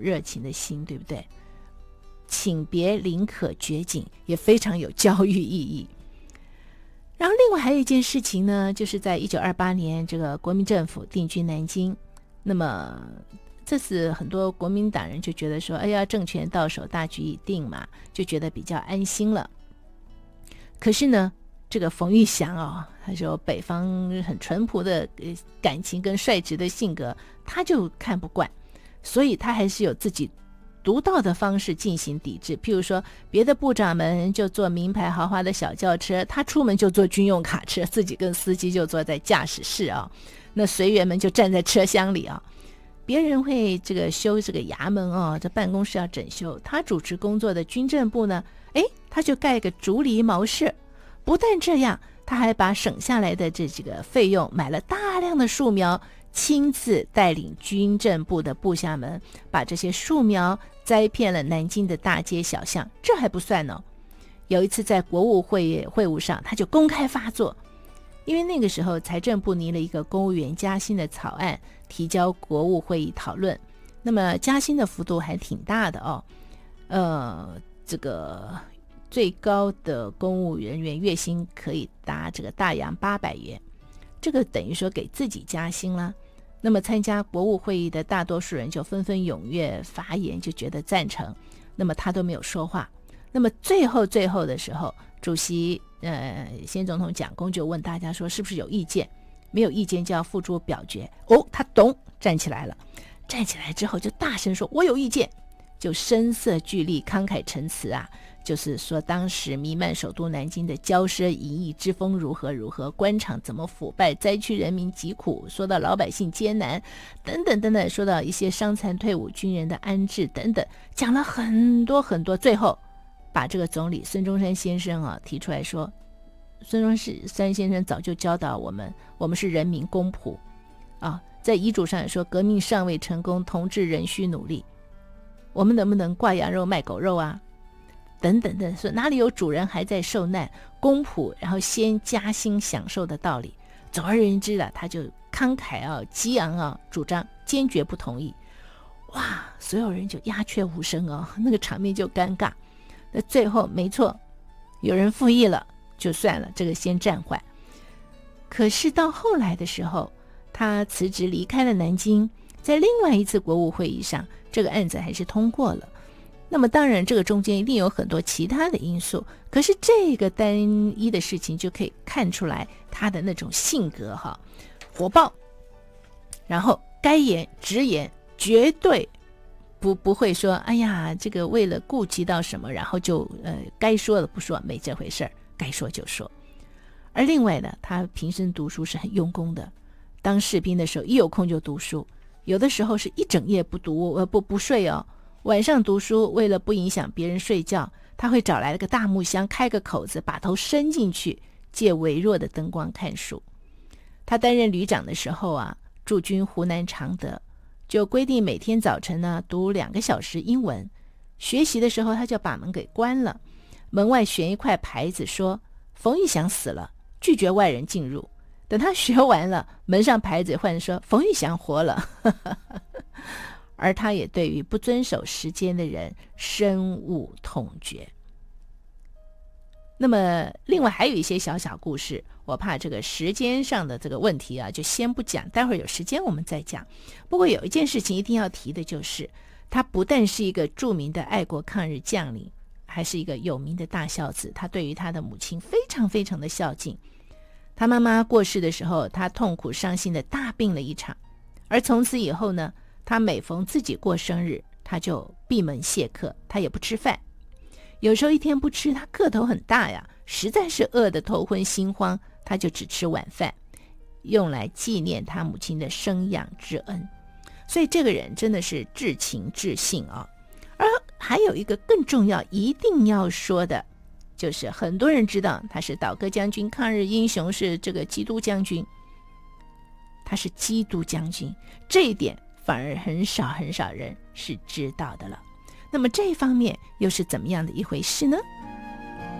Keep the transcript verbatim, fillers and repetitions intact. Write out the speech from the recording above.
热情的心，对不对？请别宁可绝景也非常有教育意义。然后另外还有一件事情呢，就是在一九二八年这个国民政府定居南京，那么这次很多国民党人就觉得说，哎呀，政权到手，大局已定嘛，就觉得比较安心了。可是呢，这个冯玉祥哦，他说北方很淳朴的感情跟率直的性格，他就看不惯，所以他还是有自己独到的方式进行抵制。譬如说，别的部长们就坐名牌豪华的小轿车，他出门就坐军用卡车，自己跟司机就坐在驾驶室啊，那随员们就站在车厢里啊。别人会这个修这个衙门哦，这办公室要整修，他主持工作的军政部呢，诶，他就盖个竹篱茅舍。不但这样，他还把省下来的这几个费用买了大量的树苗，亲自带领军政部的部下们把这些树苗栽遍了南京的大街小巷。这还不算呢，有一次在国务会会务上，他就公开发作，因为那个时候财政部拟了一个公务员加薪的草案，提交国务会议讨论。那么加薪的幅度还挺大的哦，呃，这个最高的公务人员月薪可以达这个大洋八百元，这个等于说给自己加薪啦。那么参加国务会议的大多数人就纷纷踊跃发言，就觉得赞成。那么他都没有说话。那么最后最后的时候，主席呃，先总统蒋公就问大家说，是不是有意见？没有意见就要付诸表决。哦，他咚站起来了，站起来之后就大声说，我有意见，就声色俱厉，慷慨陈词啊，就是说当时弥漫首都南京的骄奢淫逸之风如何如何，官场怎么腐败，灾区人民疾苦，说到老百姓艰难等等等等，说到一些伤残退伍军人的安置等等，讲了很多很多。最后把这个总理孙中山先生啊提出来说，孙中山先生早就教导我们，我们是人民公仆啊，在遗嘱上也说，革命尚未成功，同志仍需努力，我们能不能挂羊肉卖狗肉啊？等等的，说哪里有主人还在受难，公仆然后先加薪享受的道理。总而言之了，他就慷慨啊、激昂啊，主张坚决不同意。哇，所有人就鸦雀无声哦，那个场面就尴尬。那最后没错，有人复议了，就算了，这个先暂缓。可是到后来的时候，他辞职离开了南京，在另外一次国务会议上，这个案子还是通过了。那么当然这个中间一定有很多其他的因素，可是这个单一的事情就可以看出来他的那种性格哈，火爆，然后该言直言，绝对不不会说哎呀这个为了顾及到什么，然后就呃该说的不说，没这回事儿，该说就说。而另外呢，他平时读书是很用功的，当士兵的时候一有空就读书，有的时候是一整夜不读呃不不睡哦。晚上读书，为了不影响别人睡觉，他会找来了个大木箱，开个口子，把头伸进去，借微弱的灯光看书。他担任旅长的时候啊，驻军湖南常德，就规定每天早晨呢读两个小时英文。学习的时候他就把门给关了，门外悬一块牌子说冯玉祥死了，拒绝外人进入。等他学完了，门上牌子换说冯玉祥活了。而他也对于不遵守时间的人深恶痛绝。那么另外还有一些小小故事，我怕这个时间上的这个问题啊，就先不讲，待会儿有时间我们再讲。不过有一件事情一定要提的就是，他不但是一个著名的爱国抗日将领，还是一个有名的大孝子。他对于他的母亲非常非常的孝敬。他妈妈过世的时候，他痛苦伤心的大病了一场，而从此以后呢，他每逢自己过生日，他就闭门谢客，他也不吃饭。有时候一天不吃，他个头很大呀，实在是饿得头昏心慌，他就只吃晚饭，用来纪念他母亲的生养之恩。所以这个人真的是至情至性啊。而还有一个更重要一定要说的，就是很多人知道他是倒戈将军，抗日英雄，是这个基督将军，他是基督将军，这一点反而很少很少人是知道的了。那么这一方面又是怎么样的一回事呢？